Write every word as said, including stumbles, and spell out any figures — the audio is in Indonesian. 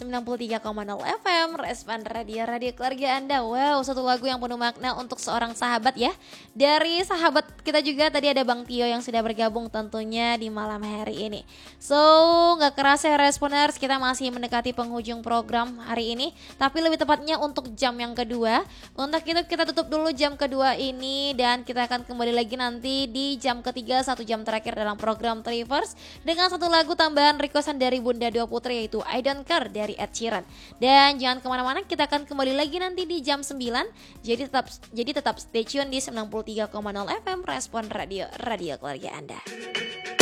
sembilan puluh tiga koma nol F M, Respon Radio, radio keluarga Anda. Wow, satu lagu yang penuh makna untuk seorang sahabat ya. Dari sahabat kita juga tadi ada Bang Tio yang sudah bergabung tentunya di malam hari ini. So, gak kerasa ya Responers, kita masih mendekati penghujung program hari ini. Tapi lebih tepatnya untuk jam yang kedua. Untuk itu kita tutup dulu jam kedua ini, dan kita akan kembali lagi nanti di jam ketiga, satu jam terakhir dalam program Trivers dengan satu lagu tambahan requestan dari Bunda Dua Putri, yaitu I Don't Care dari Ed Sheeran. Dan jangan kemana-mana, kita akan kembali lagi nanti di jam sembilan. Jadi tetap jadi tetap stay tune di sembilan puluh tiga koma nol F M Respon Radio, radio keluarga Anda.